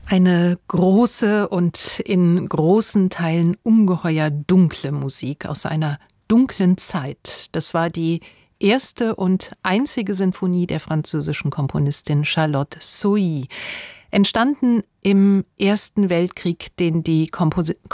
Eine große und in großen Teilen ungeheuer dunkle Musik aus einer dunklen Zeit. Das war die erste und einzige Sinfonie der französischen Komponistin Charlotte Sohy. Entstanden im Ersten Weltkrieg, den die